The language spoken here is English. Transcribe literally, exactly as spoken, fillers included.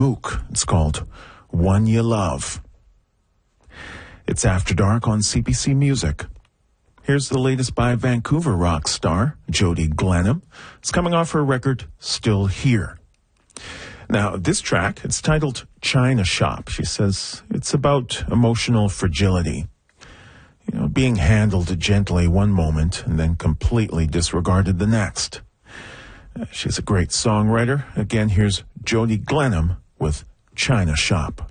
Mook. It's called One You Love. It's After Dark on C B C Music. Here's the latest by Vancouver rock star Jody Glenham. It's coming off her record, Still Here. Now, this track, it's titled China Shop. She says it's about emotional fragility. You know, being handled gently one moment and then completely disregarded the next. Uh, she's a great songwriter. Again, here's Jody Glenham with China Shop.